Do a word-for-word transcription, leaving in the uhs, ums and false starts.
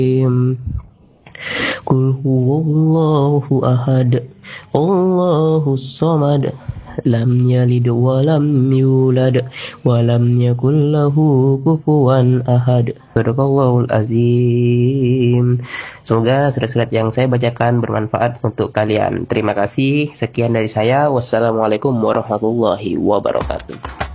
Qul huwallahu ahad, Allahus samad, lam yalid wa lam yulad wa lam yakul lahu kufuwan ahad. Sadaqallahul azim. Semoga surat-surat yang saya bacakan bermanfaat untuk kalian. Terima kasih. Sekian dari saya. Wassalamualaikum warahmatullahi wabarakatuh.